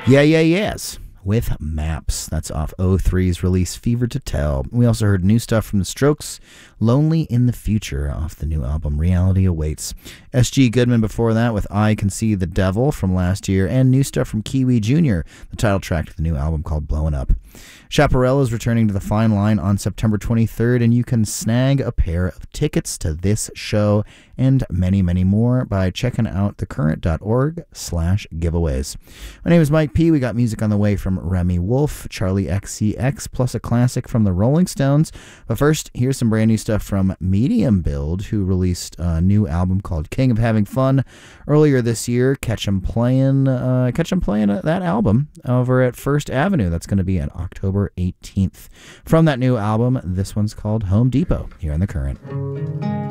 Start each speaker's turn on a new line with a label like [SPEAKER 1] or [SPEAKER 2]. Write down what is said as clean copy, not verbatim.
[SPEAKER 1] Yes. With Maps. That's off O3's release Fever to Tell. We also heard new stuff from The Strokes, Lonely in the Future, off the new album Reality Awaits. S.G. Goodman before that with I Can See the Devil from last year, and new stuff from Kiwi Jr., the title track to the new album called Blowin' Up. Chaparral is returning to the Fine Line on September 23rd, and you can snag a pair of tickets to this show and many, many more by checking out thecurrent.org/giveaways. My name is Mike P. We got music on the way from Remy Wolf, Charlie XCX, plus a classic from the Rolling Stones. But first, here's some brand new stuff from Medium Build, who released a new album called King of Having Fun earlier this year. Catch 'em playing that album over at First Avenue. That's going to be on October 18th. From that new album, this one's called Home Depot, here in The Current.